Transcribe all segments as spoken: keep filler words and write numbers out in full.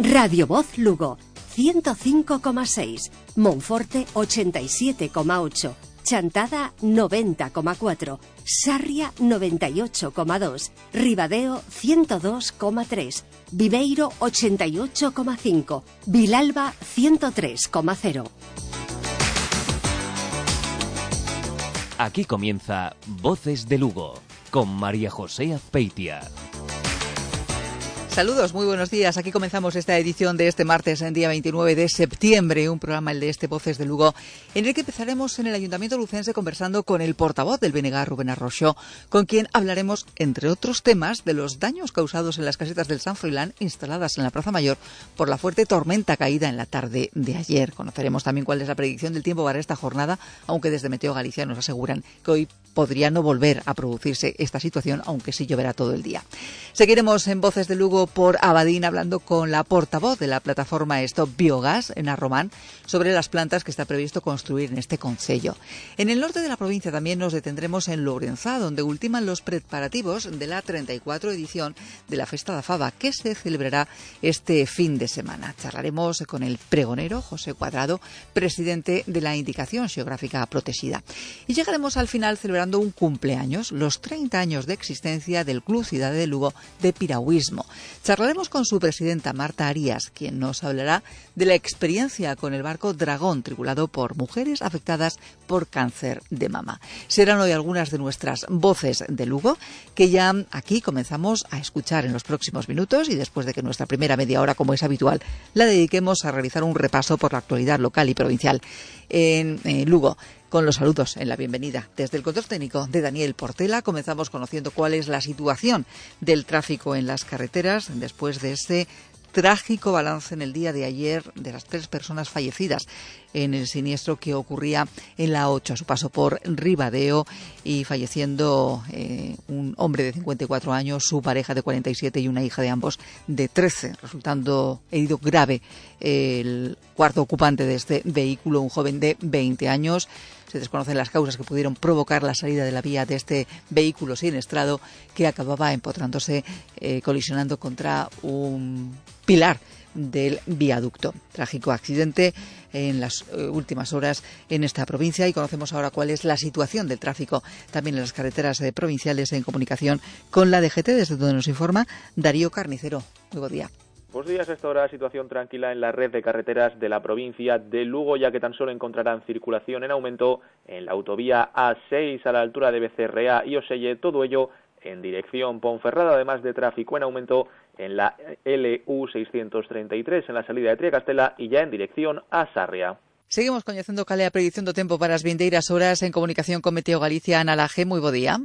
Radio Voz Lugo, ciento cinco coma seis, Monforte ochenta y siete coma ocho, Chantada noventa coma cuatro, Sarria noventa y ocho coma dos, Ribadeo ciento dos coma tres, Viveiro ochenta y ocho coma cinco, Vilalba ciento tres coma cero. Aquí comienza Voces de Lugo, con María José Azpeitia. Saludos, muy buenos días. Aquí comenzamos esta edición de este martes, en día veintinueve de septiembre, un programa, el de este Voces de Lugo, en el que empezaremos en el Ayuntamiento lucense conversando con el portavoz del B N G, Rubén Arroxó, con quien hablaremos, entre otros temas, de los daños causados en las casetas del San Froilán instaladas en la Plaza Mayor por la fuerte tormenta caída en la tarde de ayer. Conoceremos también cuál es la predicción del tiempo para esta jornada, aunque desde Meteo Galicia nos aseguran que hoy podría no volver a producirse esta situación, aunque sí lloverá todo el día. Seguiremos en Voces de Lugo por Abadín hablando con la portavoz de la plataforma Stop Biogas en Arromán sobre las plantas que está previsto construir en este concello. En el norte de la provincia también nos detendremos en Lourenzá, donde ultiman los preparativos de la treinta y cuatro edición de la Festa da Faba, que se celebrará este fin de semana. Charlaremos con el pregonero José Cuadrado, presidente de la Indicación Xeográfica Protegida. Y llegaremos al final celebrando un cumpleaños, los treinta años de existencia del Club Cidade de Lugo de piragüismo. Charlaremos con su presidenta Marta Arias, quien nos hablará de la experiencia con el barco Dragón, tripulado por mujeres afectadas por cáncer de mama. Serán hoy algunas de nuestras voces de Lugo, que ya aquí comenzamos a escuchar en los próximos minutos, y después de que nuestra primera media hora, como es habitual, la dediquemos a realizar un repaso por la actualidad local y provincial en eh, Lugo. Con los saludos en la bienvenida desde el control técnico de Daniel Portela. Comenzamos conociendo cuál es la situación del tráfico en las carreteras después de ese trágico balance en el día de ayer de las tres personas fallecidas en el siniestro que ocurría en la ocho a su paso por Ribadeo, y falleciendo eh, un hombre de cincuenta y cuatro años, su pareja de cuarenta y siete y una hija de ambos de trece, resultando herido grave el cuarto ocupante de este vehículo, un joven de veinte años. Se desconocen las causas que pudieron provocar la salida de la vía de este vehículo siniestrado, que acababa empotrándose, eh, colisionando contra un pilar del viaducto. Trágico accidente en las eh, últimas horas en esta provincia, y conocemos ahora cuál es la situación del tráfico también en las carreteras eh, provinciales, en comunicación con la D G T, desde donde nos informa Darío Carnicero. Muy buen día. Buenos días. A esta hora situación tranquila en la red de carreteras de la provincia de Lugo, ya que tan solo encontrarán circulación en aumento en la autovía A seis a la altura de Becerrea y Oselle, todo ello en dirección Ponferrada, además de tráfico en aumento en la L U seiscientos treinta y tres en la salida de Triacastela y ya en dirección a Sarria. Seguimos coñecendo cal é a predicción do tempo para as vindeiras horas en comunicación con Meteo Galicia. Ana Laje, moi bo día.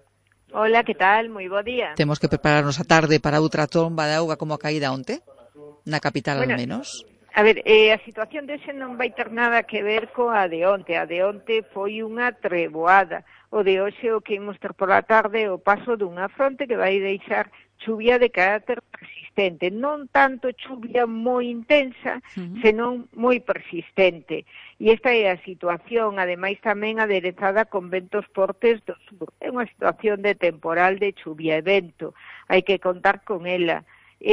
Hola, que tal? Moi bo día. Temos que prepararnos a tarde para outra tromba de auga como a caída onte, na capital bueno, al menos. A ver, eh, a situación dese non vai ter nada que ver coa de onte. A de onte foi unha treboada. O de hoxe o que imos ter pola tarde o paso dunha fronte que vai deixar chuvia de carácter persistente. Non tanto chuvia moi intensa, uh-huh. senón moi persistente. E esta é a situación, ademais tamén aderezada con ventos fortes do sur. É unha situación de temporal de chuvia e vento. Hai que contar con ela.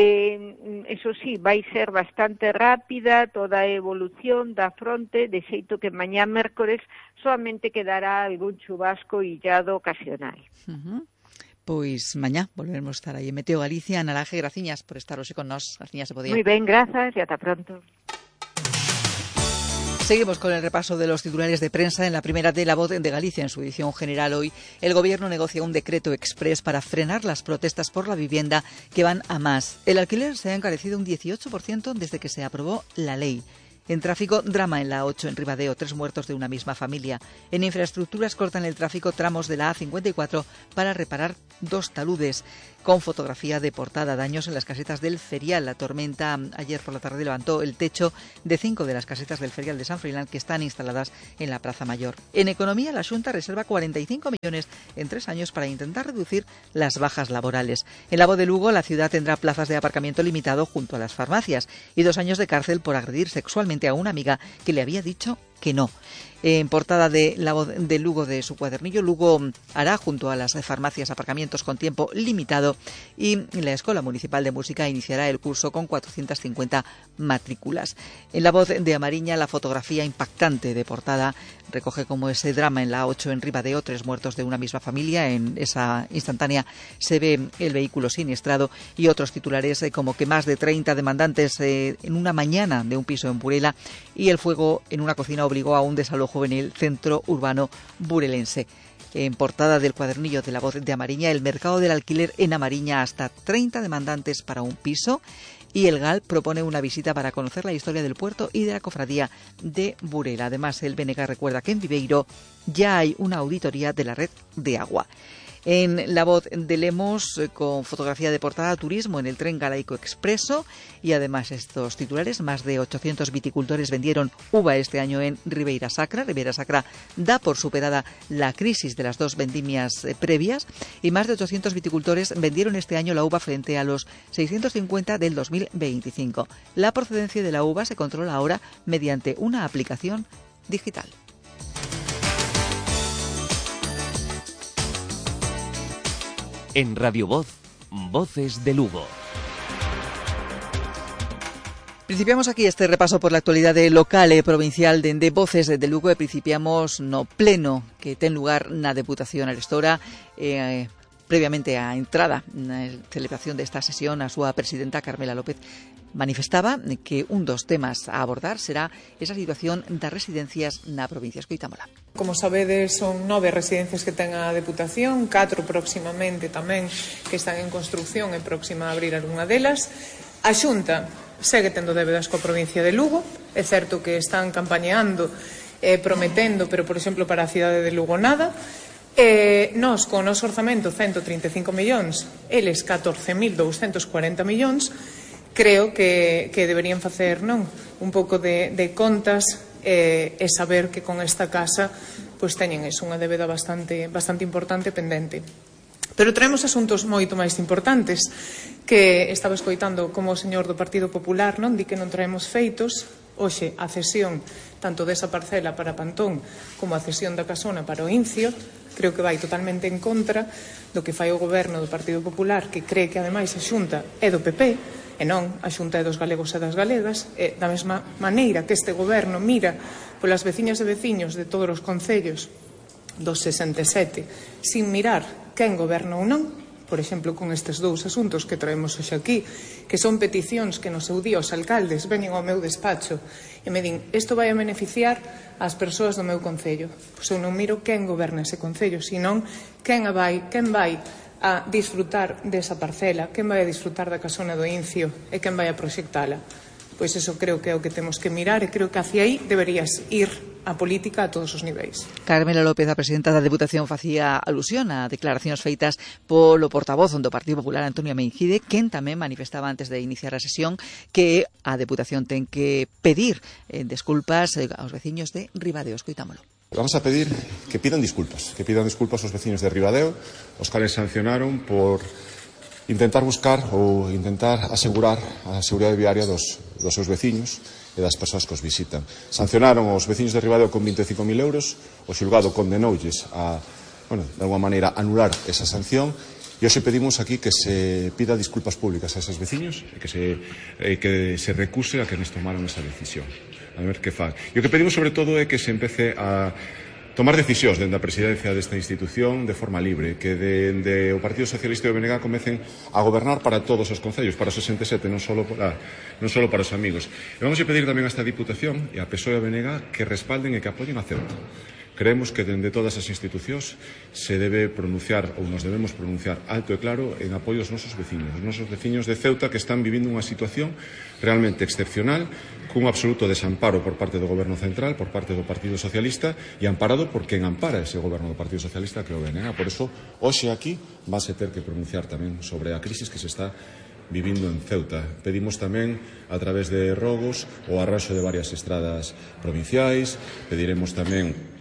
Eh, eso sí, vai ser bastante rápida toda a evolución da fronte, de xeito que mañá mércores solamente quedará algún chubasco illado ocasional. Uh-huh. Pois mañá volveremos a estar aí en Meteo Galicia. Ana Laje, graciñas por estar hoxe con nós. Graciñas, se podía. Moi ben, grazas e ata pronto. Seguimos con el repaso de los titulares de prensa. En la primera de La Voz de Galicia, en su edición general hoy, el Gobierno negocia un decreto exprés para frenar las protestas por la vivienda que van a más. El alquiler se ha encarecido un dieciocho por ciento desde que se aprobó la ley. En tráfico, drama en la ocho en Ribadeo, tres muertos de una misma familia. En infraestructuras, cortan el tráfico tramos de la A cincuenta y cuatro para reparar dos taludes. Con fotografía de portada, daños en las casetas del Ferial. La tormenta ayer por la tarde levantó el techo de cinco de las casetas del Ferial de San Froilán que están instaladas en la Plaza Mayor. En economía, la Xunta reserva cuarenta y cinco millones en tres años para intentar reducir las bajas laborales. En la Voz de Lugo, la ciudad tendrá plazas de aparcamiento limitado junto a las farmacias y dos años de cárcel por agredir sexualmente a una amiga que le había dicho que no. En portada de La Voz de Lugo de su cuadernillo, Lugo hará junto a las farmacias aparcamientos con tiempo limitado y la Escuela Municipal de Música iniciará el curso con cuatrocientas cincuenta matrículas. En La Voz de Amariña, la fotografía impactante de portada recoge como ese drama en la A ocho en Ribadeo, tres muertos de una misma familia. En esa instantánea se ve el vehículo siniestrado y otros titulares eh, como que más de treinta demandantes eh, en una mañana de un piso en Burela y el fuego en una cocina obligó a un desalojo en el centro urbano burelense. En portada del cuadernillo de La Voz de Amariña, el mercado del alquiler en Amariña, hasta treinta demandantes para un piso. Y el G A L propone una visita para conocer la historia del puerto y de la cofradía de Burela. Además, el B N G recuerda que en Viveiro ya hay una auditoría de la red de agua. En La Voz de Lemos, con fotografía de portada, turismo en el tren Galaico Expreso y además estos titulares: más de ochocientos viticultores vendieron uva este año en Ribeira Sacra. Ribeira Sacra da por superada la crisis de las dos vendimias previas y más de ochocientos viticultores vendieron este año la uva frente a los seiscientos cincuenta del dos mil veinticinco. La procedencia de la uva se controla ahora mediante una aplicación digital. En Radio Voz, Voces de Lugo. Principiamos aquí este repaso por la actualidad local e provincial dende Voces de Lugo e principiamos no pleno que ten lugar na Deputación Arestora. Eh, previamente á entrada na celebración desta sesión, a súa presidenta Carmela López manifestaba que un dos temas a abordar será esa situación das residencias na provincia. Escoitámola. Como sabedes, son nove residencias que ten a Deputación, catro próximamente tamén que están en construcción e próxima a abrir algunha delas. A Xunta segue tendo débedas coa provincia de Lugo. É certo que están campañeando, eh, prometendo, pero, por exemplo, para a cidade de Lugo nada. Eh, nós, con o noso orzamento, ciento trinta e cinco millóns, eles catorce mil douscentos cuarenta millóns, creo que, que deberían facer non un pouco de, de contas eh, e saber que con esta casa pois teñen eso, unha débeda bastante, bastante importante pendente. Pero traemos asuntos moito máis importantes que estaba escoitando como o señor do Partido Popular non di que non traemos feitos. Hoxe a cesión tanto desa parcela para Pantón como a cesión da casona para o Incio creo que vai totalmente en contra do que fai o goberno do Partido Popular, que cree que ademais a Xunta é do P P e non a Xunta é dos galegos e das galegas. E da mesma maneira que este goberno mira polas veciñas e veciños de todos os concellos dos sesenta e sete sin mirar quen goberna ou non. Por exemplo, con estes dous asuntos que traemos hoxe aquí, que son peticións que no seu día os alcaldes veñen ao meu despacho e me din, isto vai a beneficiar as persoas do meu concello. Pois eu non miro quen goberna ese concello, senón quen vai, quen vai a disfrutar desa parcela, quen vai a disfrutar da casona do Incio e quen vai a proxectala. Pois eso creo que é o que temos que mirar e creo que hacia aí deberías ir a política a todos os niveis. Carmela López, a presidenta da Deputación, facía alusión a declaracións feitas polo portavoz do Partido Popular, Antonio Mengide, quen tamén manifestaba antes de iniciar a sesión que a Deputación ten que pedir eh, desculpas aos veciños de Ribadeo. Escoitámolo. Vamos a pedir que pidan disculpas, que pidan disculpas aos veciños de Ribadeo, os cales sancionaron por intentar buscar ou intentar asegurar a seguridade viaria dos, dos seus veciños e das persoas que os visitan. Sancionaron os veciños de Ribadeo con vinte e cinco mil euros, o xulgado condenoules a, bueno, de alguma maneira, anular esa sanción, e hoxe pedimos aquí que se pida disculpas públicas a esos veciños e que se, eh, que se recuse a que nos tomaron esa decisión. A ver que fan. E o que pedimos sobre todo é que se empece a tomar decisións dende a presidencia desta institución de forma libre, que dende o Partido Socialista e o B N G comecen a gobernar para todos os concellos, para os sesenta e sete, non só para, non só para os amigos. E vamos a pedir tamén a esta Diputación e a P S O E e a B N G que respalden e que apoyen a Ceuta. Creemos que dende todas as institucións se debe pronunciar, ou nos debemos pronunciar alto e claro en apoio aos nosos veciños, os nosos veciños de Ceuta que están vivindo unha situación realmente excepcional, cun absoluto desamparo por parte do Goberno Central, por parte do Partido Socialista e amparado por quen ampara ese Goberno do Partido Socialista que o B N G. Por eso, hoxe aquí vas a ter que pronunciar tamén sobre a crisis que se está vivindo en Ceuta. Pedimos tamén, a través de rogos, o arranxo de varias estradas provinciais, pediremos tamén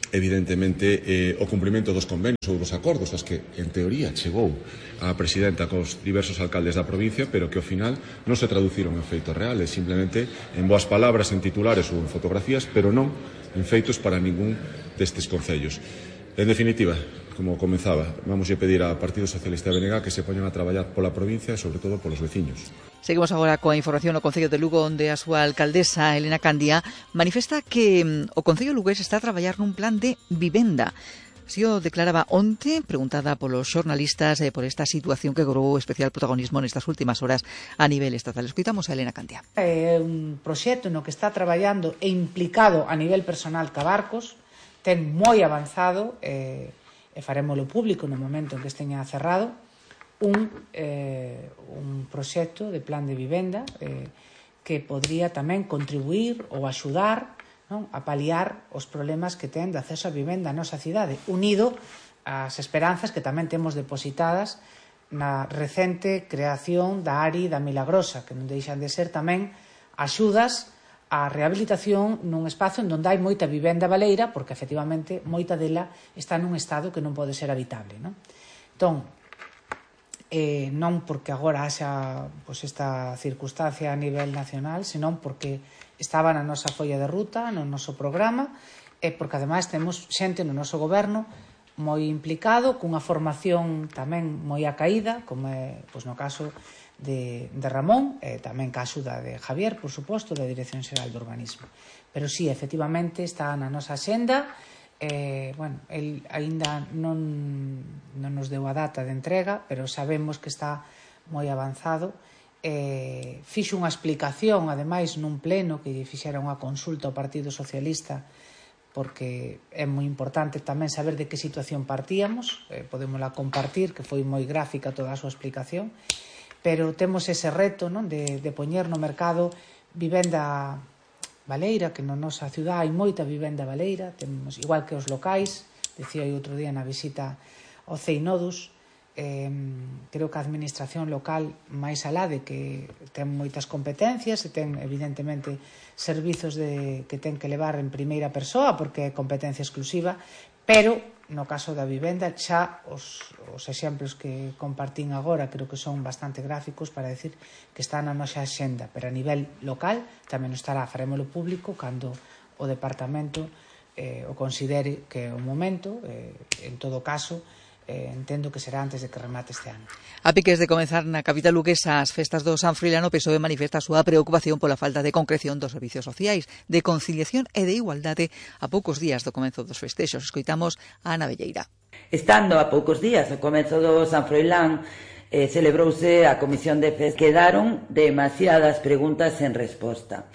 evidentemente, eh, o cumprimento dos convenios ou dos acordos aos que, en teoría, chegou a presidenta cos diversos alcaldes da provincia, pero que ao final non se traduciron en feitos reales, simplemente en boas palabras, en titulares ou en fotografías, pero non en feitos para ningún destes concellos. En definitiva, como comenzaba, vamos a pedir ao Partido Socialista de B N G que se poñan a traballar pola provincia e, sobre todo, polos veciños. Seguimos agora coa información no Concello de Lugo, onde a súa alcaldesa, Elena Candia, manifesta que o Concello lugués está a traballar nun plan de vivenda. Así o declaraba onte, preguntada polos xornalistas eh, por esta situación que cobrou especial protagonismo nestas últimas horas a nivel estatal. Escoitamos a Elena Candia. É un proxecto no que está traballando e implicado a nivel personal Cabarcos, ten moi avanzado, eh, e farémolo público no momento en que esteña cerrado, un, eh, un proxecto de plan de vivenda eh, que podría tamén contribuir ou axudar, non, a paliar os problemas que ten de acceso a vivenda na nosa cidade, unido ás esperanzas que tamén temos depositadas na recente creación da A R I da Milagrosa, que non deixan de ser tamén axudas a rehabilitación nun espazo en donde hai moita vivenda baleira, porque efectivamente moita dela está nun estado que non pode ser habitable, non? Entón, eh, non porque agora haxa pois, esta circunstancia a nivel nacional, senón porque estaba na nosa folla de ruta, no noso programa, e porque ademais temos xente no noso goberno moi implicado, cunha formación tamén moi acaída, como é pois, no caso de, de Ramón, e tamén ca axuda de Javier, por suposto, da Dirección Xeral de Urbanismo. Pero sí, efectivamente, está na nosa xenda. Eh, bueno, el aínda non, non nos deu a data de entrega, pero sabemos que está moi avanzado. Eh, fixo unha explicación, ademais, nun pleno que fixera unha consulta ao Partido Socialista, porque é moi importante tamén saber de que situación partíamos, eh, podémola compartir, que foi moi gráfica toda a súa explicación, pero temos ese reto, non, de, de poñer no mercado vivenda baleira, que na nosa cidade hai moita vivenda baleira, temos, igual que os locais, dicía eu outro día na visita ao Ceinodus, eh, creo que a administración local, máis alá de que ten moitas competencias e ten evidentemente servizos de, que ten que levar en primeira persoa porque é competencia exclusiva, pero no caso da vivenda xa os, os exemplos que compartín agora creo que son bastante gráficos para decir que está na nosa axenda, pero a nivel local tamén estará, farémolo público cando o departamento eh, o considere que é o momento, eh, en todo caso eh, entendo que será antes de que remate este ano. A piques de comenzar na capital luguesa as festas do San Froilán, o P S O E manifesta a súa preocupación pola falta de concreción dos servicios sociais, de conciliación e de igualdade a poucos días do comenzo dos festexos. Escoitamos a Ana Velleira. Estando a poucos días do comenzo do San Froilán, eh, celebrouse a Comisión de Festas. Quedaron demasiadas preguntas sen resposta.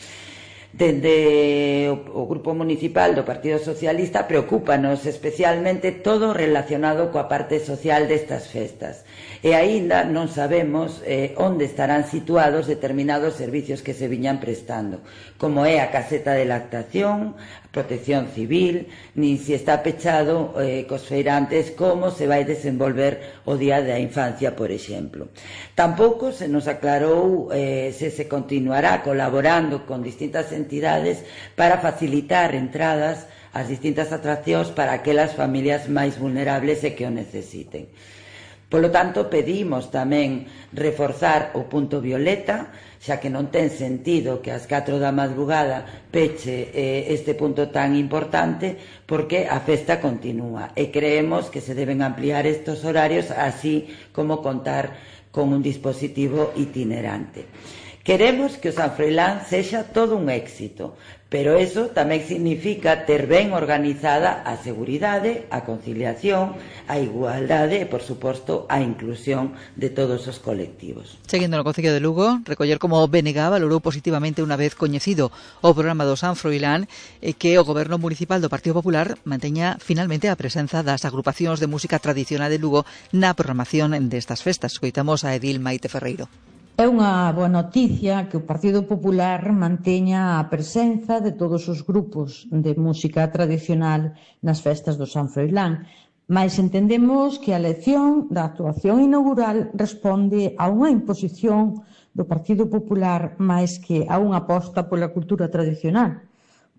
Dende o Grupo Municipal do Partido Socialista preocúpanos especialmente todo relacionado coa parte social destas festas e aínda non sabemos eh, onde estarán situados determinados servicios que se viñan prestando, como é a caseta de lactación, a protección civil, nin se está pechado eh, cos feirantes como se vai desenvolver o Día da Infancia, por exemplo. Tampouco se nos aclarou eh, se se continuará colaborando con distintas entidades para facilitar entradas ás distintas atraccións para aquelas familias máis vulnerables e que o necesiten. Polo tanto, pedimos tamén reforzar o punto violeta, xa que non ten sentido que ás catro da madrugada peche eh, este punto tan importante, porque a festa continúa e creemos que se deben ampliar estes horarios, así como contar con un dispositivo itinerante. Queremos que o San Froilán sexa todo un éxito, pero eso tamén significa ter ben organizada a seguridade, a conciliación, a igualdade e, por suposto, a inclusión de todos os colectivos. Seguindo no Concello de Lugo, recoller como B N G valorou positivamente unha vez coñecido o programa do San Froilán e que o Goberno Municipal do Partido Popular manteña finalmente a presenza das agrupacións de música tradicional de Lugo na programación destas festas. Escoitamos a Edil Maite Ferreiro. É unha boa noticia que o Partido Popular manteña a presenza de todos os grupos de música tradicional nas festas do San Froilán, mais entendemos que a elección da actuación inaugural responde a unha imposición do Partido Popular máis que a unha aposta pola cultura tradicional,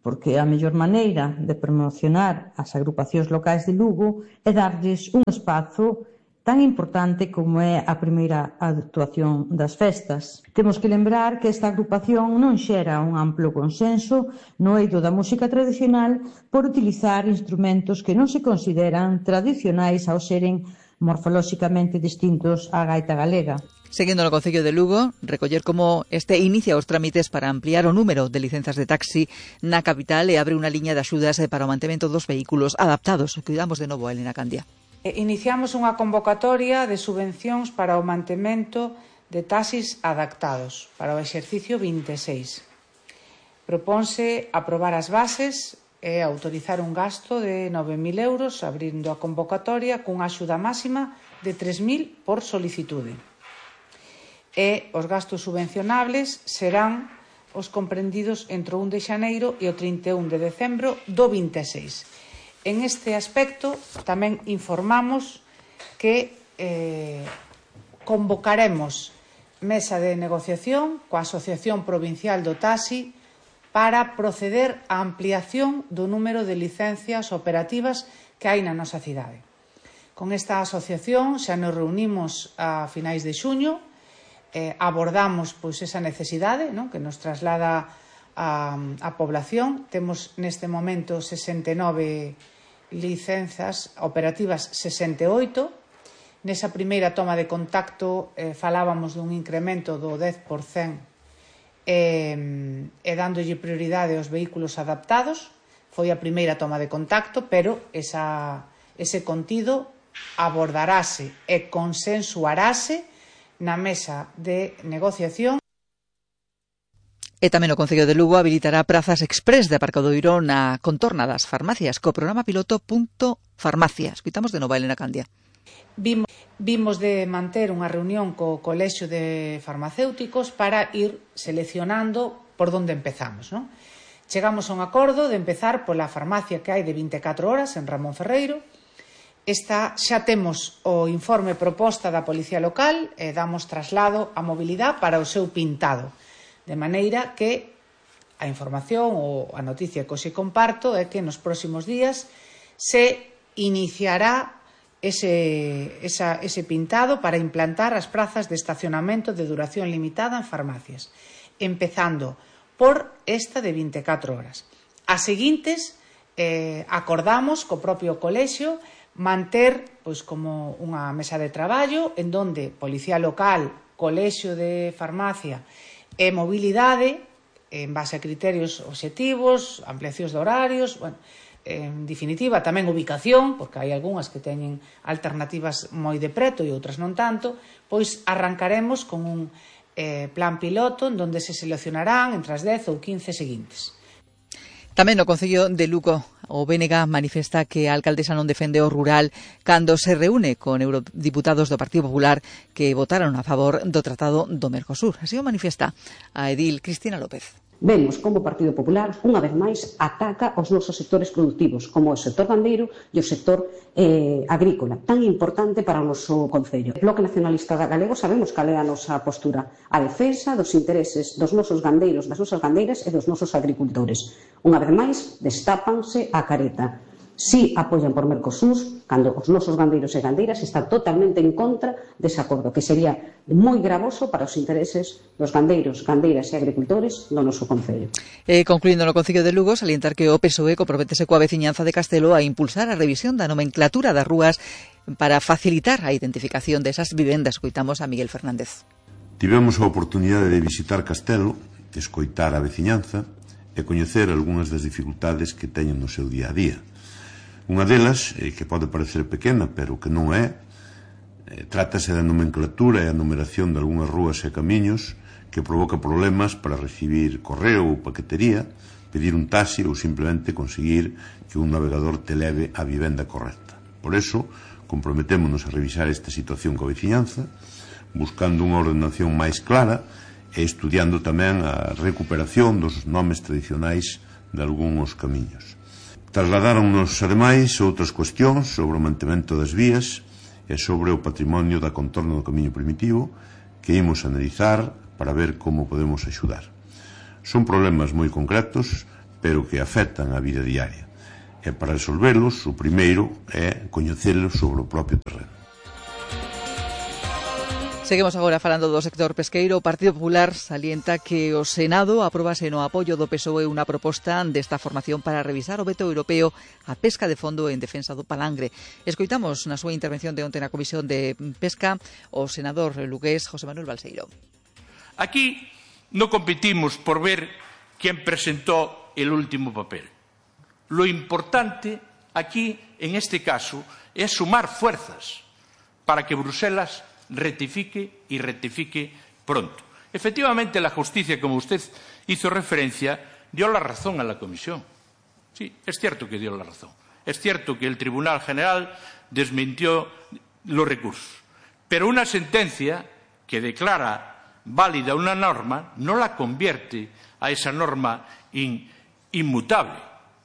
porque a mellor maneira de promocionar as agrupacións locais de Lugo é darlles un espazo tan importante como é a primeira actuación das festas. Temos que lembrar que esta agrupación non xera un amplo consenso no eido da música tradicional por utilizar instrumentos que non se consideran tradicionais ao seren morfolóxicamente distintos á gaita galega. Seguindo no Concello de Lugo, recoller como este inicia os trámites para ampliar o número de licenzas de taxi na capital e abre unha liña de axudas para o mantemento dos vehículos adaptados. Cuidamos de novo a Elena Candia. Iniciamos unha convocatoria de subvencións para o mantemento de taxis adaptados para o exercicio vinte e seis. Propónse aprobar as bases e autorizar un gasto de nove mil euros, abrindo a convocatoria cunha axuda máxima de tres mil por solicitude. E os gastos subvencionables serán os comprendidos entre o un de xaneiro e o trinta e un de decembro do vinte e seis. En este aspecto tamén informamos que eh, convocaremos mesa de negociación coa Asociación Provincial do Taxi para proceder á ampliación do número de licencias operativas que hai na nosa cidade. Con esta asociación xa nos reunimos a finais de xuño, eh, abordamos pois esa necesidade, non, que nos traslada a, a población. Temos neste momento sesenta e nove licenzas operativas, sesenta e oito. Nesa primeira toma de contacto eh, falábamos dun incremento do dez por cento e, e dándolle prioridade aos vehículos adaptados. Foi a primeira toma de contacto, pero esa, ese contido abordarase e consensuarase na mesa de negociación. E tamén o Concello de Lugo habilitará prazas exprés de aparcadoiro na contorna das farmacias co programa piloto Punto Farmacias. Quitamos de novo a Elena Candia. Vimos, vimos de manter unha reunión co Colexio de Farmacéuticos para ir seleccionando por onde empezamos, non? Chegamos a un acordo de empezar pola farmacia que hai de vinte e catro horas en Ramón Ferreiro. Esta xa temos o informe proposta da Policía Local e damos traslado a mobilidade para o seu pintado. De maneira que a información ou a noticia que hoxe comparto é que nos próximos días se iniciará ese, esa, ese pintado para implantar as prazas de estacionamento de duración limitada en farmacias, empezando por esta de vinte e catro horas. As seguintes eh, acordamos co propio colexio manter pois, como unha mesa de traballo en donde Policía Local, Colexio de Farmacia e mobilidade, en base a criterios obxectivos, ampliacións de horarios, bueno, en definitiva tamén ubicación, porque hai algunhas que teñen alternativas moi de preto e outras non tanto, pois arrancaremos con un eh, plan piloto en donde se seleccionarán entre as dez ou quince seguintes. Tamén no Concello de Lugo, o B N G manifesta que a alcaldesa non defende o rural cando se reúne con eurodiputados do Partido Popular que votaron a favor do Tratado do Mercosur. Así o manifesta a edil Cristina López. Vemos como o Partido Popular, unha vez máis, ataca os nosos sectores productivos, como o sector gandeiro e o sector eh, agrícola, tan importante para o noso Concello. O Bloque Nacionalista Galego sabemos cal é a nosa postura, a defensa dos intereses dos nosos gandeiros, das nosas gandeiras e dos nosos agricultores. Unha vez máis, destápanse a careta. Si apoian por Mercosur, cando os nosos gandeiros e gandeiras están totalmente en contra dese acordo, que sería moi gravoso para os intereses dos gandeiros, gandeiras e agricultores do noso Concello. E concluindo no Concello de Lugo, salientar que o P S O E comprométese coa veciñanza de Castelo a impulsar a revisión da nomenclatura das rúas para facilitar a identificación desas vivendas. Escoitamos a Miguel Fernández. Tivemos a oportunidade de visitar Castelo, de escoitar a veciñanza e coñecer algunhas das dificultades que teñen no seu día a día. Unha delas, eh, que pode parecer pequena, pero que non é, eh, trátase da nomenclatura e a numeración de algunhas rúas e camiños que provoca problemas para recibir correo ou paquetería, pedir un taxi ou simplemente conseguir que un navegador te leve á vivenda correcta. Por eso, comprometémonos a revisar esta situación coa veciñanza, buscando unha ordenación máis clara e estudiando tamén a recuperación dos nomes tradicionais de algúns camiños. Trasladáronnos, ademais, outras cuestións sobre o mantemento das vías e sobre o patrimonio da contorna do camiño primitivo que imos analizar para ver como podemos axudar. Son problemas moi concretos, pero que afectan a vida diaria. E para resolvelos, o primeiro é coñecelos sobre o propio terreno. Seguimos agora falando do sector pesqueiro. O Partido Popular salienta que o Senado aprobase no apoio do P S O E unha proposta desta formación para revisar o veto europeo a pesca de fondo en defensa do palangre. Escoitamos na súa intervención de onte na Comisión de Pesca o senador lugués José Manuel Balseiro. Aquí no competimos por ver quen presentó el último papel. Lo importante aquí, en este caso, es sumar fuerzas para que Bruselas rectifique y rectifique pronto. Efectivamente, la justicia, como usted hizo referencia, dio la razón a la Comisión. Sí, es cierto que dio la razón. Es cierto que el Tribunal General desmintió los recursos. Pero una sentencia que declara válida una norma no la convierte a esa norma in, inmutable,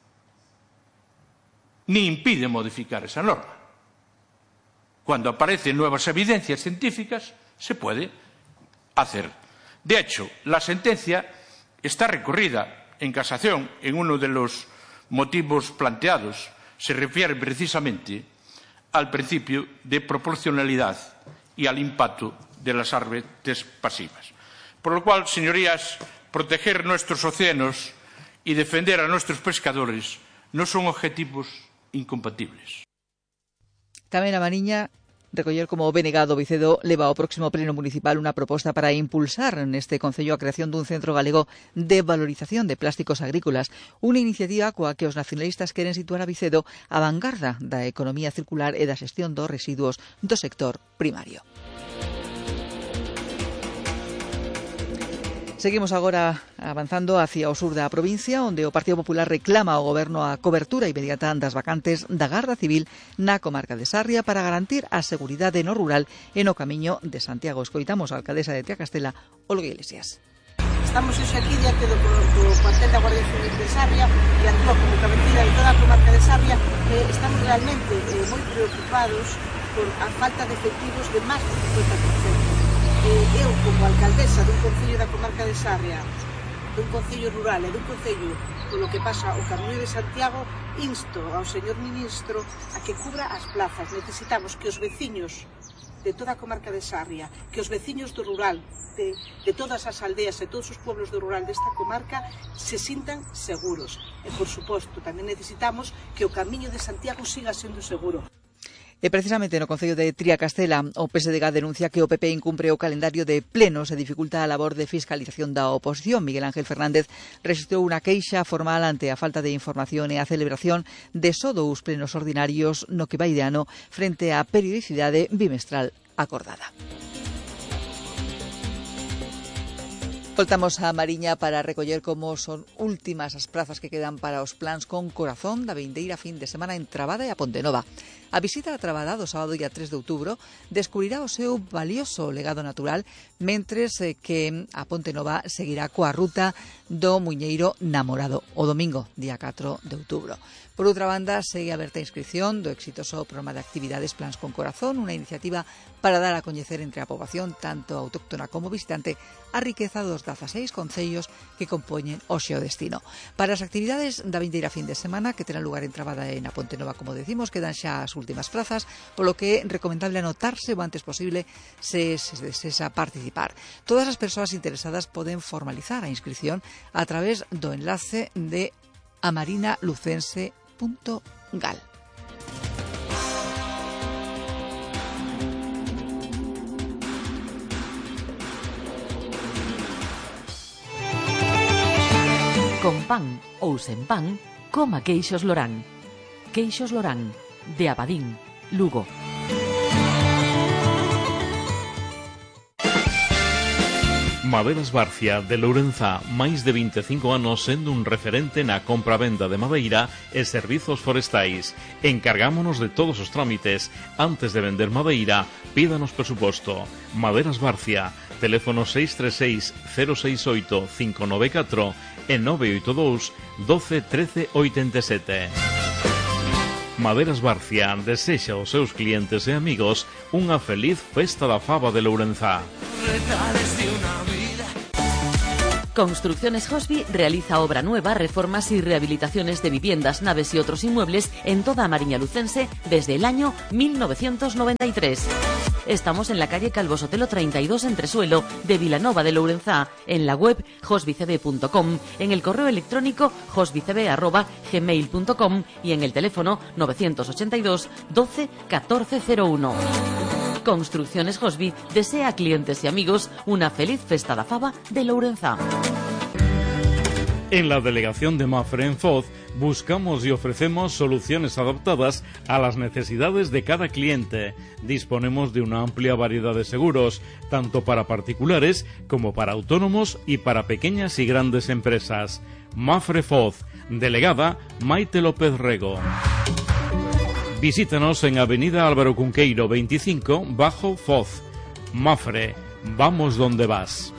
ni impide modificar esa norma. Cuando aparecen nuevas evidencias científicas, se puede hacer. De hecho, la sentencia está recurrida en casación. En uno de los motivos planteados se refiere precisamente al principio de proporcionalidad y al impacto de las artes pasivas. Por lo cual, señorías, proteger nuestros océanos y defender a nuestros pescadores no son objetivos incompatibles. Tamén a Mariña recoller como B N G do Vicedo leva ao próximo pleno municipal unha proposta para impulsar neste concello a creación dun centro galego de valorización de plásticos agrícolas, unha iniciativa coa que os nacionalistas queren situar a Vicedo a vanguarda da economía circular e da xestión dos residuos do sector primario. Seguimos agora avanzando hacia o sur da provincia, onde o Partido Popular reclama ao Goberno a cobertura inmediata das vacantes da Garda Civil na comarca de Sarria para garantir a seguridade no rural e no camiño de Santiago. Escoitamos a alcaldesa de Triacastela, Olga Iglesias. Estamos hoxe aquí diante do, do cuartel da Guardia Civil de Sarria e actúa como cabecilla de toda a comarca de Sarria. Eh, estamos realmente eh, moi preocupados por a falta de efectivos de máis do cincuenta por cento. Eh, eu, como alcaldesa dun concello da comarca de Sarria, dun concello rural e dun concello polo que pasa o Camiño de Santiago, insto ao señor ministro a que cubra as plazas. Necesitamos que os veciños de toda a comarca de Sarria, que os veciños do rural, de, de todas as aldeas e todos os pueblos do rural desta comarca se sintan seguros. E, por suposto, tamén necesitamos que o Camiño de Santiago siga sendo seguro. E precisamente no concello de Triacastela, o P S D G denuncia que o P P incumpre o calendario de plenos e dificulta a labor de fiscalización da oposición. Miguel Ángel Fernández rexistrou unha queixa formal ante a falta de información e a celebración de só dous plenos ordinarios no que vai de ano frente á periodicidade bimestral acordada. Voltamos a Mariña para recoller como son últimas as prazas que quedan para os plans con corazón da vindeira fin de semana en Trabada e a Pontenova. A visita a Trabada do sábado día tres de outubro descubrirá o seu valioso legado natural, mentres que a Pontenova seguirá coa ruta do Muiñeiro Namorado o domingo día catro de outubro. Por outra banda, segue aberta a inscripción do exitoso programa de actividades Plans con Corazón, unha iniciativa para dar a coñecer entre a poboación, tanto autóctona como visitante, a riqueza dos dezaseis concellos que compoñen o xeodestino. Para as actividades da vindeira fin de semana, que terán lugar en Trabada e na Pontenova, como decimos, quedan xa as últimas prazas, polo que é recomendable anotarse o antes posible se se desea participar. Todas as persoas interesadas poden formalizar a inscripción a través do enlace de amarinalucense punto gal. Con pan ou sen pan, coma queixos Lorán. Queixos Lorán, de Abadín, Lugo. Maderas Barcia, de Lourenza, máis de vinte e cinco anos sendo un referente na compra-venda de madeira e servizos forestais. Encargámonos de todos os trámites. Antes de vender madeira, pídanos presuposto. Maderas Barcia, teléfono seis tres seis, cero seis oito, cinco nove catro e nove oito dous, doce, trece, oitenta e sete. Maderas Barcia desexa aos seus clientes e amigos unha feliz festa da faba de Lourenza. Construcciones Hosby realiza obra nueva, reformas y rehabilitaciones de viviendas, naves y otros inmuebles en toda Mariña Lucense desde el año mil novecientos noventa y tres. Estamos en la calle Calvo Sotelo treinta y dos, Entresuelo, de Vilanova de Lourenzá, en la web hosbycb punto com, en el correo electrónico hosbycb arroba gmail punto com y en el teléfono novecientos ochenta y dos doce catorce cero uno. Construcciones Hosby desea a clientes y amigos una feliz festa da faba de Lourenzá. En la delegación de Mapfre en Foz buscamos y ofrecemos soluciones adaptadas a las necesidades de cada cliente. Disponemos de una amplia variedad de seguros, tanto para particulares como para autónomos y para pequeñas y grandes empresas. Mapfre Foz, delegada Maite López Rego. Visítanos en Avenida Álvaro Cunqueiro veinticinco, Bajo Foz. Mapfre, vamos donde vas.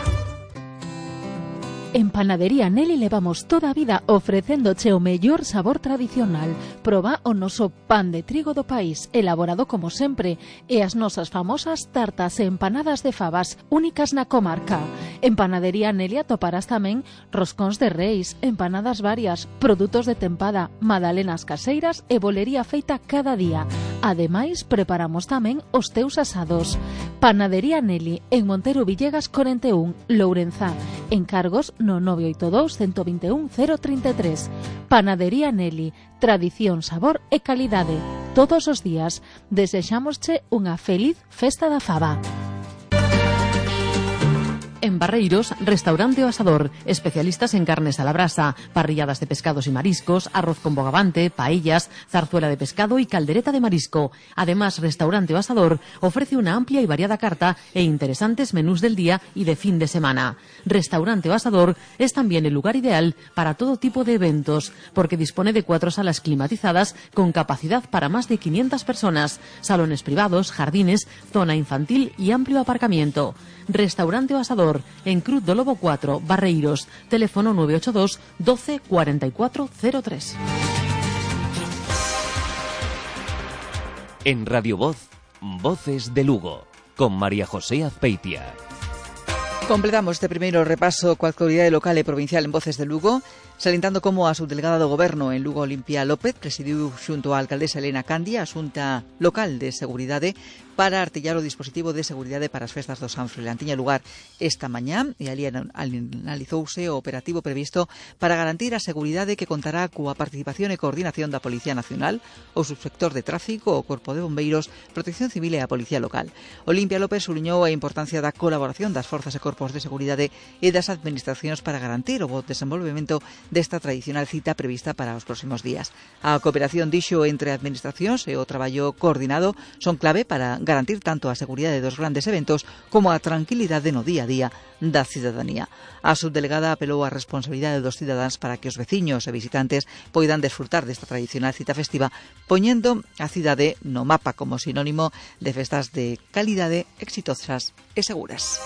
En Panadería Nelly levamos toda a vida ofrecéndoche o mellor sabor tradicional. Proba o noso pan de trigo do país, elaborado como sempre, e as nosas famosas tartas e empanadas de fabas, únicas na comarca. En Panadería Nelly atoparás tamén roscóns de reis, empanadas varias, produtos de tempada, magdalenas caseiras e bolería feita cada día. Ademais, preparamos tamén os teus asados. Panadería Nelly, en Montero Villegas cuarenta y uno, Lourenzá. Encargos no nove oito dous, uno dos uno, cero treinta y tres. Panadería Nelly, tradición, sabor e calidade. Todos os días desexámosche unha feliz festa da faba. En Barreiros, Restaurante O Asador, especialistas en carnes a la brasa, parrilladas de pescados y mariscos, arroz con bogavante, paellas, zarzuela de pescado y caldereta de marisco. Además, Restaurante O Asador ofrece una amplia y variada carta e interesantes menús del día y de fin de semana. Restaurante O Asador es también el lugar ideal para todo tipo de eventos, porque dispone de cuatro salas climatizadas con capacidad para más de quinientas personas, salones privados, jardines, zona infantil y amplio aparcamiento. Restaurante O Asador, en Cruz do Lobo cuatro, Barreiros, teléfono nueve ocho dos doce cuarenta y cuatro cero tres. En Radio Voz, Voces de Lugo, con María José Azpeitia. Completamos este primeiro repaso coa actualidade local e provincial en Voces de Lugo, salientando como a subdelegada do Goberno en Lugo, Olimpia López, presidiu xunto á alcaldesa Elena Candia a Xunta Local de Seguridade para artellar o dispositivo de seguridade para as festas do San Froilán. Tiña lugar esta mañá e ali analizouse o operativo previsto para garantir a seguridade que contará coa participación e coordinación da Policía Nacional, o subsector de tráfico, o Corpo de Bombeiros, Protección Civil e a Policía Local. Olimpia López subliñou a importancia da colaboración das forzas e corpos de seguridade e das administracións para garantir o bo desenvolvemento desta tradicional cita prevista para os próximos días. A cooperación, dixo, entre administracións e o traballo coordinado son clave para garantir tanto a seguridade dos grandes eventos como a tranquilidade no día a día da cidadanía. A subdelegada apelou á responsabilidade dos cidadáns para que os veciños e visitantes poidan desfrutar desta tradicional cita festiva, poñendo a cidade no mapa como sinónimo de festas de calidade, exitosas e seguras.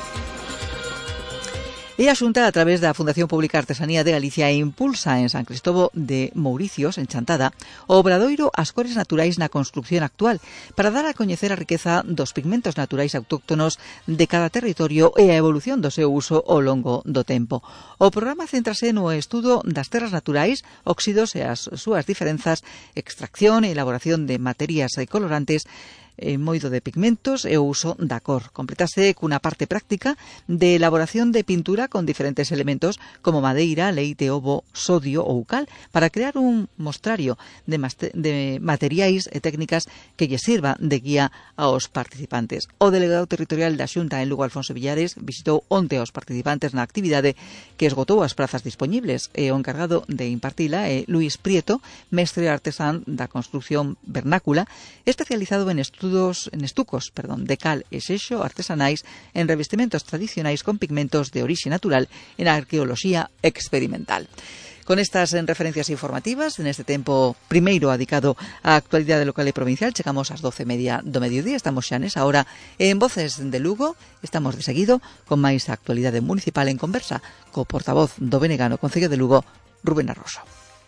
E a Xunta, a través da Fundación Pública Artesanía de Galicia, impulsa en San Cristóbal de Mouricios, en Chantada, o obradoiro As Cores Naturais na Construcción Actual, para dar a coñecer a riqueza dos pigmentos naturais autóctonos de cada territorio e a evolución do seu uso ao longo do tempo. O programa céntrase no estudo das terras naturais, óxidos e as súas diferenzas, extracción e elaboración de materias e colorantes, e moido de pigmentos e o uso da cor. Completase cunha parte práctica de elaboración de pintura con diferentes elementos como madeira, leite, ovo, sodio ou cal para crear un mostrario de, de materiais e técnicas que lle sirva de guía aos participantes. O delegado territorial da Xunta en Lugo, Alfonso Villares, visitou onte aos participantes na actividade que esgotou as prazas dispoñibles e o encargado de impartila é Luis Prieto, mestre artesán da construcción vernácula, especializado en estudos en estucos, perdón, de cal e xexo artesanais en revestimentos tradicionais con pigmentos de orixe natural en arqueoloxía experimental. Con estas referencias informativas, en este tempo primeiro adicado á actualidade local e provincial, chegamos ás doce e media do mediodía, estamos xa nesa hora en Voces de Lugo, estamos de seguido con máis actualidade municipal en conversa co portavoz do B N G no Concello de Lugo, Rubén Arroxo.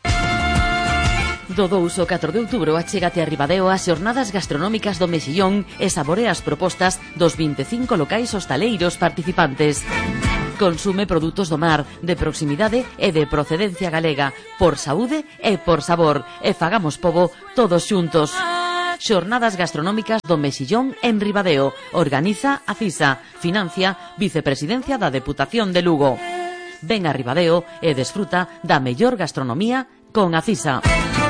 Do dous ao catro de outubro achégate a Ribadeo as xornadas gastronómicas do Mexillón e saborea as propostas dos vinte e cinco locais hostaleiros participantes. Consume produtos do mar, de proximidade e de procedencia galega, por saúde e por sabor. E fagamos pobo todos xuntos. Xornadas gastronómicas do Mexillón en Ribadeo. Organiza a CISA. Financia Vicepresidencia da Deputación de Lugo. Ven a Ribadeo e desfruta da mellor gastronomía con a CISA.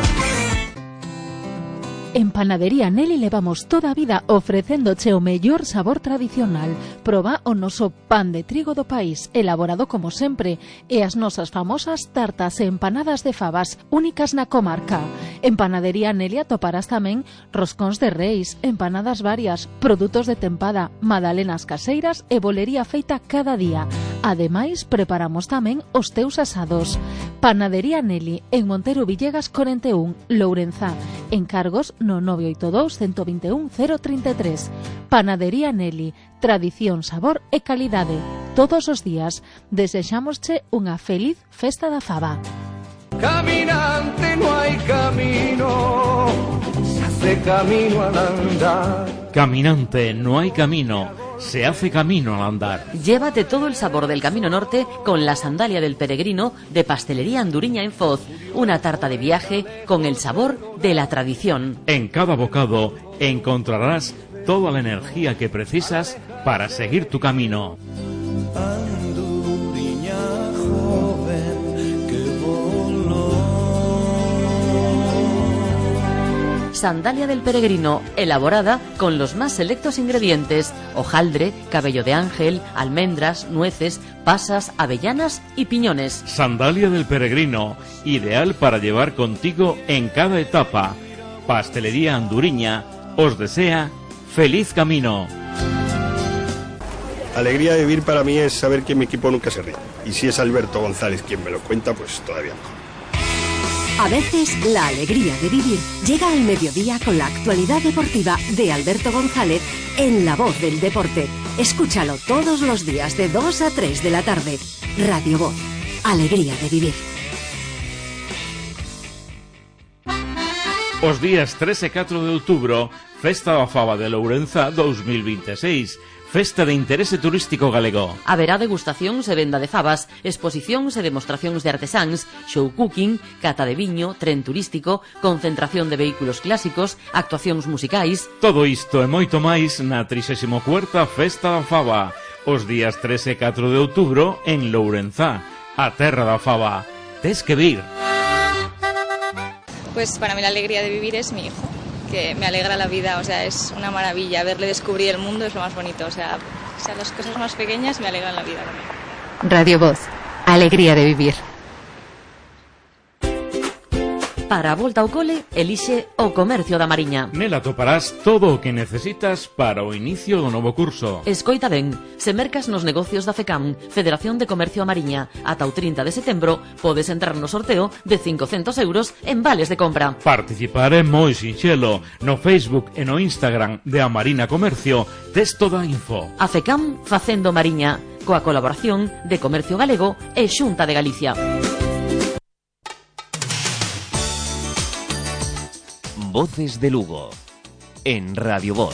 En Panadería Nelly levamos toda a vida ofrecéndoche o mellor sabor tradicional. Proba o noso pan de trigo do país, elaborado como sempre, e as nosas famosas tartas e empanadas de fabas, únicas na comarca. En Panadería Nelly atoparás tamén roscóns de reis, empanadas varias, produtos de tempada, magdalenas caseiras e bolería feita cada día. Ademais, preparamos tamén os teus asados. Panadería Nelly, en Montero Villegas cuarenta y uno, Lourenza. Encargos no nove oito dous, uno dos uno, cero tres tres. Panadería Nelly, tradición, sabor e calidade. Todos os días desexámosche unha feliz festa da faba. Caminante no hay camino, se hace camino al andar. Caminante no hay camino, se hace camino al andar. Llévate todo el sabor del Camino Norte con la sandalia del peregrino de Pastelería Anduriña en Foz. Una tarta de viaje con el sabor de la tradición. En cada bocado encontrarás toda la energía que precisas para seguir tu camino. Anduriña joven que voló. Sandalia del peregrino, elaborada con los más selectos ingredientes: hojaldre, cabello de ángel, almendras, nueces, pasas, avellanas y piñones. Sandalia del peregrino, ideal para llevar contigo en cada etapa. Pastelería Anduriña os desea feliz camino. Alegría de vivir para mí es saber que mi equipo nunca se ríe. Y si es Alberto González quien me lo cuenta, pues todavía mejor. A veces, la alegría de vivir llega al mediodía con la actualidad deportiva de Alberto González en La Voz del Deporte. Escúchalo todos los días de dos a tres de la tarde. Radio Voz. Alegría de vivir. Os días tres e catro de outubro, Festa da Faba de Lourenza dos mil veintiséis. Festa de interese turístico galego. Haberá degustacións e venda de fabas, exposicións e demostracións de artesáns, show cooking, cata de viño, tren turístico, concentración de vehículos clásicos, actuacións musicais. Todo isto e moito máis na trixésima cuarta Festa da Faba, os días tres e catro de outubro en Lourenza, a terra da faba. Tes que vir. Pues para mí la alegría de vivir es mi hijo, que me alegra la vida, o sea, es una maravilla. Verle descubrir el mundo es lo más bonito, o sea, o sea las cosas más pequeñas me alegran la vida. Radio Voz, alegría de vivir. Para a volta ao cole, elixe o Comercio da Mariña. Nela toparás todo o que necesitas para o inicio do novo curso. Escoita ben, se mercas nos negocios da FECAM, Federación de Comercio a Mariña, ata o trinta de setembro, podes entrar no sorteo de cincocentos euros en vales de compra. Participar é moi sinxelo. No Facebook e no Instagram de A Marina Comercio tes toda a info. A FECAM facendo Mariña, coa colaboración de Comercio Galego e Xunta de Galicia. Voces de Lugo, en Radio Voz.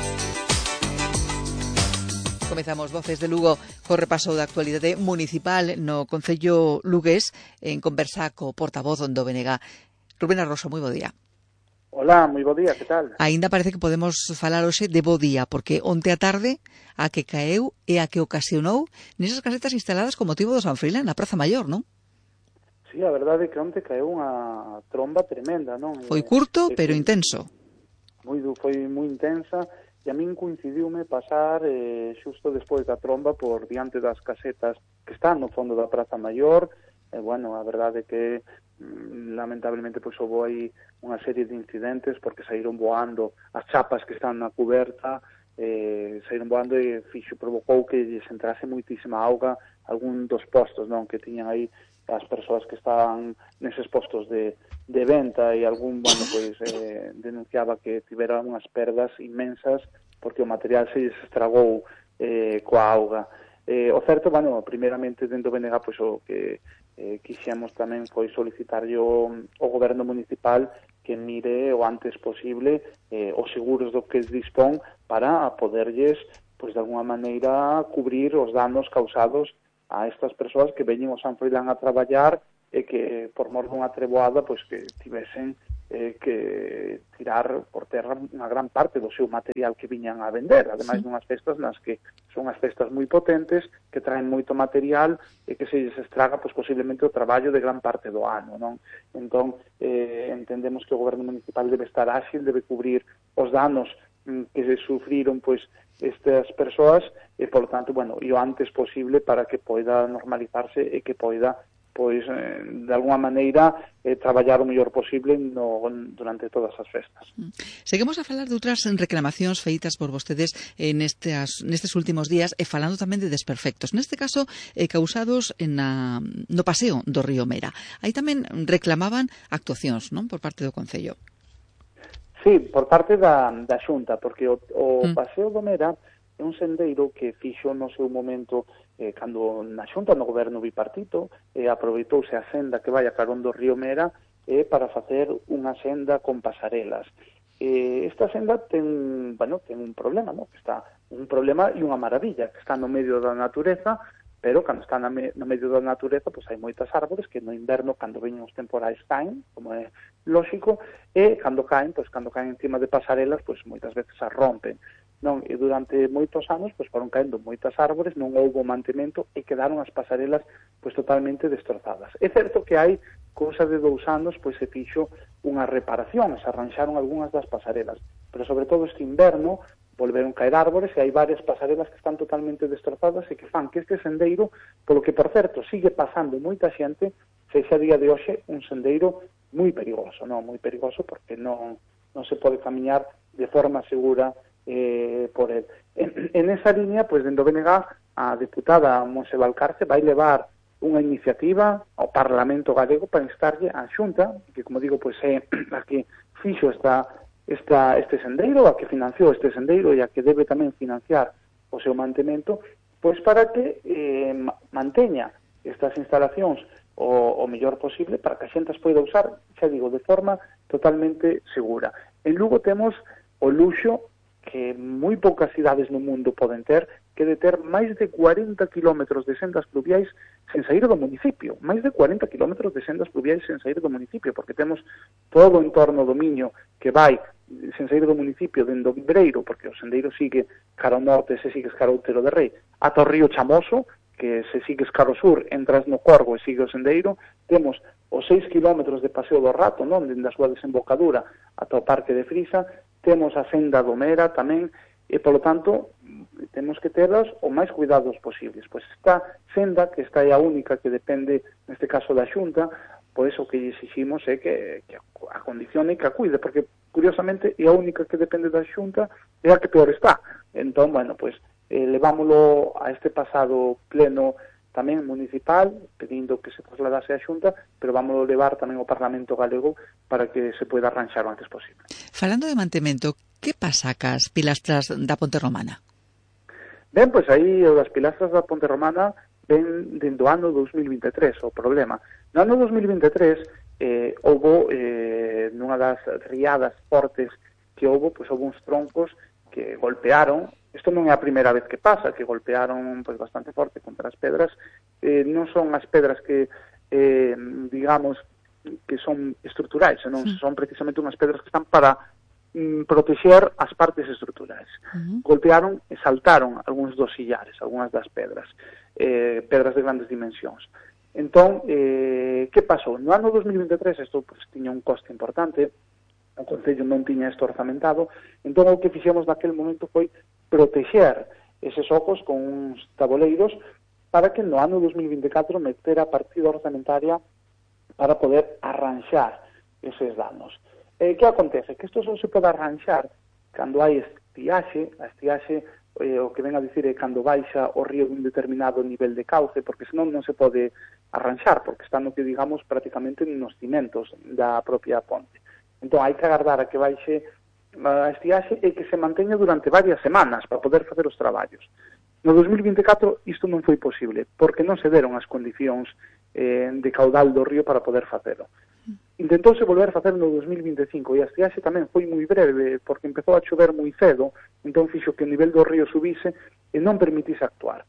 Comezamos Voces de Lugo co repaso da actualidade municipal no Concello lugués en conversa co portavoz do B N G. Rubén Arroso, moi bo día. Hola, moi bo día, que tal? Aínda parece que podemos falar hoxe de bo día, porque onte a tarde a que caeu e a que ocasionou nesas casetas instaladas con motivo do San Froilán na Praza Maior, non? Sí, a verdade é que onte caeu unha tromba tremenda, non? Foi curto, eh, pero intenso. Moi, foi moi intensa, e a min coincidiume pasar eh, xusto despois da tromba por diante das casetas que están no fondo da Praza Maior. E, bueno, a verdade é que mm, lamentablemente pois houve aí unha serie de incidentes porque saíron voando as chapas que están na cuberta, eh, saíron voando e fixo, provocou que lles entrase moitísima auga algún dos postos, non, que tiñan aí as persoas que estaban neses postos de, de venta, e algún, bueno, pois eh, denunciaba que tivera unhas perdas inmensas porque o material se lles estragou eh, coa auga. Eh, o certo, bueno, primeiramente dentro do B N G, pois o que eh, quixemos tamén foi solicitarlle o, o goberno municipal que mire o antes posible eh, os seguros do que dispón para poderlles, pois de alguna maneira, cubrir os danos causados a estas persoas que veñen ao San Froilán a traballar e que, por mor dunha treboada, pois que tivesen eh, que tirar por terra unha gran parte do seu material que viñan a vender, ademais sí. Nunhas festas nas que son as festas moi potentes, que traen moito material e que se lles estraga pois, posiblemente o traballo de gran parte do ano, non? Entón, eh, entendemos que o goberno municipal debe estar áxil, debe cubrir os danos mm, que se sufriron pois estas persoas e, por lo tanto, bueno, e o antes posible para que poida normalizarse e que poida pois, eh, de alguna maneira, eh, traballar o mellor posible no, durante todas as festas. Seguimos a falar de outras reclamacións feitas por vostedes en nestes, nestes últimos días e falando tamén de desperfectos. Neste caso, eh, causados en a, no paseo do río Mera. Aí tamén reclamaban actuacións, non? Por parte do Concello. Sí, por parte da, da Xunta, porque o, o mm. paseo do Mera é un sendeiro que fixo no seu momento eh, cando na Xunta no goberno bipartito eh, aproveitouse a senda que vai a carón do río Mera eh, para facer unha senda con pasarelas. Eh, esta senda ten, bueno, ten un problema, ¿no? Que está un problema e unha maravilla, que está no medio da natureza, pero cando está na me, no medio da natureza, pois hai moitas árbores que no inverno, cando veñen os temporais, caen, como é lógico, e cando caen, pois cando caen encima de pasarelas, pois moitas veces as rompen. Non, e durante moitos anos pois foron caendo moitas árbores, non houbo mantemento e quedaron as pasarelas pois totalmente destrozadas. É certo que hai cousa de dous anos pois se fixo unha reparación, se arranxaron algunhas das pasarelas, pero sobre todo este inverno volveron caer árbores e hai varias pasarelas que están totalmente destrozadas e que fan que este sendeiro, polo que por certo sigue pasando moita xente, sexa a día de hoxe un sendeiro moi perigoso, non moi perigoso porque non non se pode camiñar de forma segura Eh, por el. En, en esa línea, pues, dentro do B N G, a deputada Monse Valcarce vai levar unha iniciativa ao Parlamento Galego para instarlle a Xunta, que, como digo, pues, é a que fixo esta, esta, este sendeiro, a que financiou este sendeiro e a que debe tamén financiar o seu mantemento, pois para que eh, manteña estas instalacións o, o mellor posible para que a xente as poida usar, xa digo, de forma totalmente segura. En Lugo temos o luxo que moi poucas cidades no mundo poden ter, que de ter máis de cuarenta kilómetros de sendas pluviais sen sair do municipio, máis de cuarenta kilómetros de sendas pluviais sen sair do municipio, porque temos todo o entorno do Miño que vai sen sair do municipio dentro do Vibreiro, porque o sendeiro sigue cara ao norte, se sigues cara ao Outero de Rei, ata o río Chamoso, que se sigues cara ao sur, entras no Corgo e sigue o sendeiro, temos os seis kilómetros de Paseo do Rato, non, dende a súa desembocadura ata o Parque de Frisa, temos a senda do Mera tamén, e, polo tanto, temos que terlas o máis cuidados posibles. Pois esta senda, que está aí a única que depende, neste caso, da Xunta, pois o que exiximos é que, que a condicione e que a cuide, porque, curiosamente, é a única que depende da Xunta é a que peor está. Entón, bueno, pois, eh, levámoslo a este pasado pleno tamén municipal, pedindo que se trasladase a Xunta, pero vamos levar tamén ao Parlamento Galego para que se poida arranxar o antes posible. Falando de mantemento, que pasa cas pilastras da Ponte Romana? Ben, pois aí as pilastras da Ponte Romana ven dentro do ano dos mil vinte e tres, o problema. No ano dos mil vinte e tres, eh, houbo, eh, nunha das riadas fortes que houbo, pois houbo uns troncos que golpearon. Isto non é a primeira vez que pasa, que golpearon pois, bastante forte contra as pedras. Eh, non son as pedras que, eh, digamos, que son estruturais, senón sí. Son precisamente unhas pedras que están para mm, protexer as partes estruturais. Uh-huh. Golpearon e saltaron algúns dos sillares, algunhas das pedras, eh, pedras de grandes dimensións. Entón, eh, que pasou? No ano dos mil vinte e tres, isto pues, tiña un coste importante, o Concello non tiña isto orzamentado, entón o que fixemos naquele momento foi protexer eses ocos con uns taboleiros para que no ano dos mil vinte e catro meter a partida orzamentaria para poder arranxar eses danos. Eh, que acontece? Que isto só se pode arranxar cando hai estiaxe, a estiaxe eh, o que ven a dicir é cando baixa o río dun determinado nivel de cauce, porque senón non se pode arranxar, porque está no que digamos prácticamente nos cimentos da propia ponte. Entón, hai que agardar a que baixe a estiaxe e que se manteña durante varias semanas para poder facer os traballos. No dos mil vinte e catro isto non foi posible, porque non se deron as condicións eh, de caudal do río para poder facelo. Intentouse volver a facer no dos mil vinte e cinco e a estiaxe tamén foi moi breve, porque empezou a chover moi cedo, entón fixo que o nivel do río subise e non permitise actuar.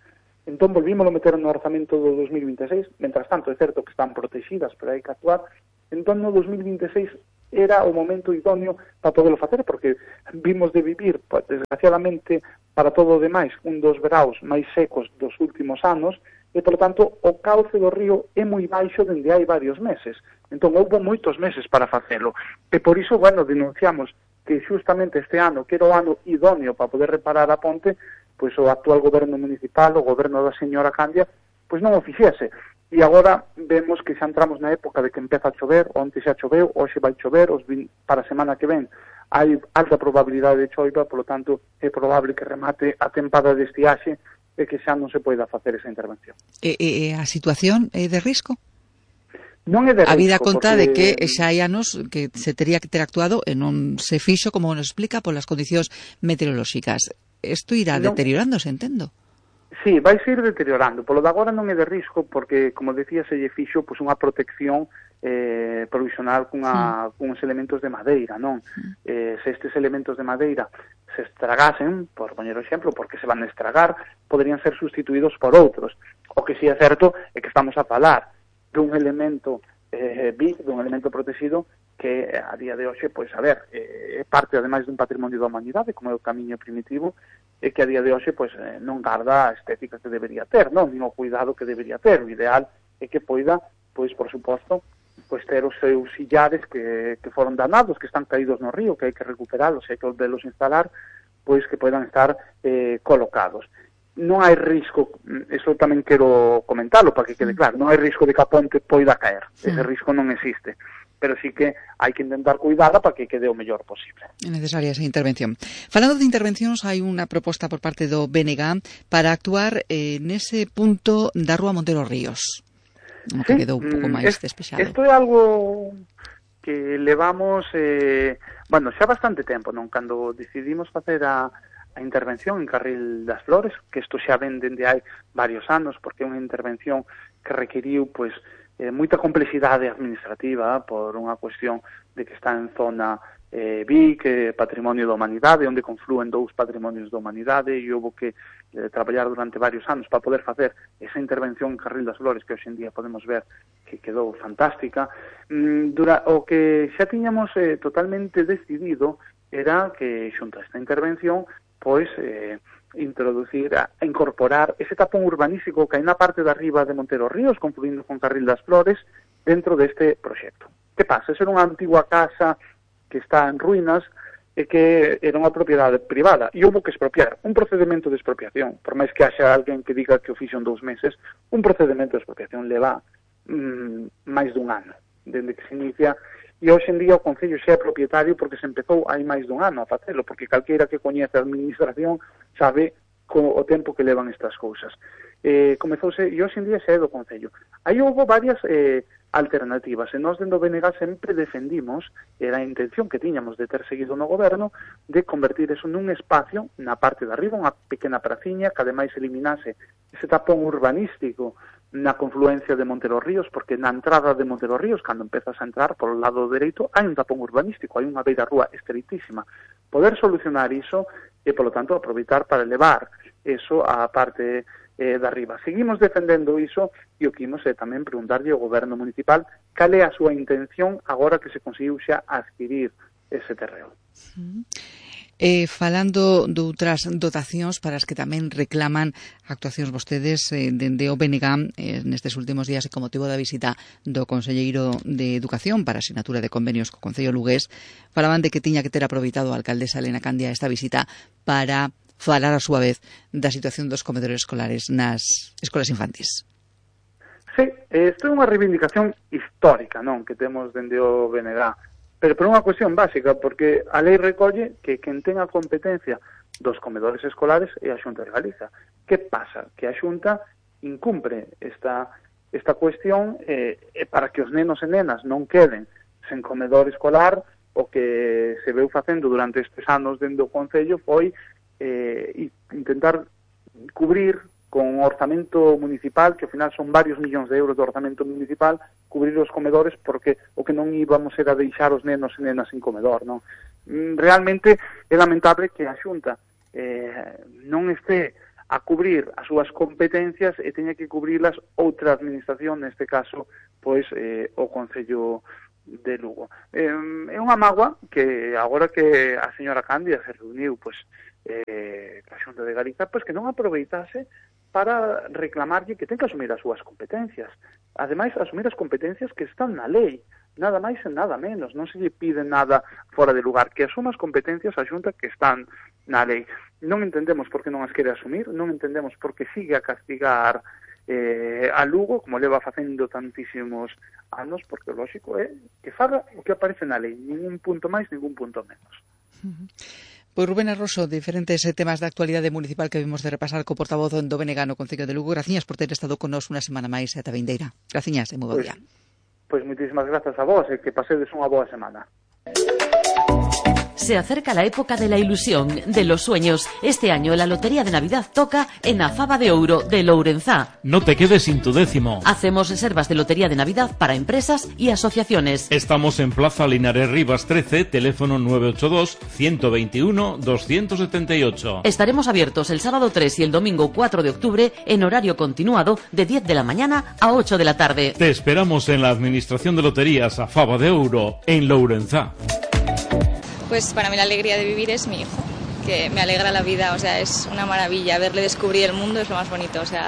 Entón, volvímos a meter no orzamento do dos mil vinte e seis, mentras tanto, é certo que están protegidas, pero hai que actuar. Entón, no dos mil vinte e seis era o momento idóneo para poderlo facer, porque vimos de vivir, desgraciadamente, para todo o demais, un dos veraos máis secos dos últimos anos, e, por tanto, o cauce do río é moi baixo dende hai varios meses. Entón, houve moitos meses para facelo. E por iso, bueno, denunciamos que xustamente este ano, que era o ano idóneo para poder reparar a ponte, pois o actual goberno municipal, o goberno da señora Candia, pois non o fixese. E agora vemos que xa entramos na época de que empeza a chover, onte xa choveu, hoxe vai chover, os vin, para a semana que ven hai alta probabilidade de choiva, polo tanto é probable que remate a tempada de estiaxe e que xa non se poida facer esa intervención. E, e a situación é de risco? Non é de risco. A vida conta porque... de que xa hai anos que se tería que ter actuado e non se fixo, como nos explica, polas condicións meteorolóxicas. Isto irá non... deteriorándose, entendo. Sí, vai ser deteriorando. Polo de agora non é de risco porque, como decía, se lle fixo pois, unha protección eh, provisional cunha, sí. cunhos elementos de madeira, non? Sí. Eh, se estes elementos de madeira se estragasen, por poñer o exemplo, porque se van a estragar, poderían ser sustituídos por outros. O que sí é certo é que estamos a falar dun elemento eh, B I C, dun elemento protegido, que a día de hoxe, pois, a ver, é eh, parte, ademais, dun patrimonio da humanidade, como é o camiño primitivo, e que a día de hoxe, pois, eh, non garda a estética que debería ter, non? Nin o cuidado que debería ter. O ideal é que poida, pois, por suposto, pois ter os seus sillares que, que foron danados, que están caídos no río, que hai que recuperalos, hai que volvelos instalar, pois que poidan estar eh, colocados. Non hai risco, eso tamén quero comentarlo para que quede claro, non hai risco de que a ponte poida caer, ese risco non existe, pero sí que hai que intentar cuidarla para que quede o mellor posible. É necesaria esa intervención. Falando de intervencións, hai unha proposta por parte do B N G para actuar eh, nese punto da Rúa Montero Ríos. Como que sí, quedou un pouco máis despexado. Isto é algo que levamos, eh, bueno, xa bastante tempo, non? Cando decidimos facer a, a intervención en Carril das Flores, que isto xa ven dende hai varios anos, porque é unha intervención que requiriu, pois, eh, moita complexidade administrativa por unha cuestión de que está en zona eh, B I C, Patrimonio da Humanidade, onde conflúen dous patrimonios da humanidade, e houve que eh, traballar durante varios anos para poder facer esa intervención en Carril das Flores, que hoxe en día podemos ver que quedou fantástica. Mm, dura, o que xa tiñamos eh, totalmente decidido era que, xunto a esta intervención, pois, eh, introducir, a, a incorporar ese tapón urbanístico que hai na parte de arriba de Montero Ríos, confluindo con Carril das Flores, dentro deste proxecto. Que pasa? Esa era unha antigua casa que está en ruínas e que era unha propiedade privada e houve que expropiar, un procedimento de expropiación, por máis que haxa alguén que diga que o fixo en dous meses, un procedimento de expropiación leva mm, máis dun ano, dende que se inicia, e hoxe en día o Concello xa é propietario porque se empezou hai máis dun ano a facelo, porque calqueira que coñece a administración sabe co, o tempo que levan estas cousas. Eh, comezouse, e hoxe en día xa é do Concello. Aí houve varias eh, alternativas, e nós dentro do B N G sempre defendimos, era a intención que tiñamos de ter seguido no goberno, de convertir eso nun espacio na parte de arriba, unha pequena praciña, que ademais eliminase ese tapón urbanístico na confluencia de Montero Ríos, porque na entrada de Montero Ríos, cando empezas a entrar polo lado dereito, hai un tapón urbanístico, hai unha beira rúa estreitísima. Poder solucionar iso e, polo tanto, aproveitar para elevar eso á parte eh, de arriba. Seguimos defendendo iso e o que imos é tamén preguntarlle ao goberno municipal cal é a súa intención agora que se conseguiu xa adquirir ese terreo. Mm. Eh, falando de outras dotacións para as que tamén reclaman actuacións vostedes eh, dende o B N G eh, nestes últimos días e con motivo da visita do Conselleiro de Educación para a sinatura de convenios co Concello Lugués, falaban de que tiña que ter aproveitado a alcaldesa Elena Candia esta visita para falar a súa vez da situación dos comedores escolares nas escolas infantis. Sí, isto é unha reivindicación histórica, non, que temos dende o B N G, pero por unha cuestión básica, porque a lei recolle que quen ten a competencia dos comedores escolares é a Xunta de Galiza. Que pasa? Que a Xunta incumpre esta, esta cuestión eh, para que os nenos e nenas non queden sen comedor escolar. O que se veu facendo durante estes anos dentro do Concello foi eh, intentar cubrir con orzamento municipal, que ao final son varios millóns de euros de orzamento municipal, cubrir os comedores, porque o que non íbamos era deixar os nenos e nenas sin comedor, non? Realmente é lamentable que a Xunta eh, non este a cubrir as súas competencias e teña que cubrilas outra administración, neste caso, pois, eh, o Concello de Lugo. Eh, é unha mágoa que agora que a señora Cándia se reuniu, pois, eh, a Xunta de Galiza, pois que non aproveitase para reclamarlle que ten que asumir as súas competencias. Ademais, asumir as competencias que están na lei, nada máis e nada menos, non se lle pide nada fora de lugar, que asuma as competencias a Xunta que están na lei. Non entendemos por que non as quere asumir, non entendemos por que sigue a castigar eh, a Lugo, como leva facendo tantísimos anos, porque o lógico é que faga o que aparece na lei, ningún punto máis, ningún punto menos. Uh-huh. Pois Rubén Arroxo, diferentes temas de actualidade municipal que vimos de repasar co portavoz do B N G no Concello de Lugo. Graciñas por ter estado con nos unha semana máis e ata vindeira. Graciñas e moi bo día. Pois moitísimas grazas a vos e que pasedes unha boa semana. Se acerca la época de la ilusión, de los sueños. Este año la Lotería de Navidad toca en a Faba de Ouro de Lourenzá. No te quedes sin tu décimo. Hacemos reservas de Lotería de Navidad para empresas y asociaciones. Estamos en Plaza Linares Rivas trece, teléfono nueve ocho dos, uno dos uno, dos siete ocho. Estaremos abiertos el sábado tres y el domingo cuatro de octubre en horario continuado de diez de la mañana a ocho de la tarde. Te esperamos en la Administración de Loterías a Faba de Ouro, en Lourenzá. Pues para mí la alegría de vivir es mi hijo, que me alegra la vida, o sea, es una maravilla. Verle descubrir el mundo es lo más bonito, o sea,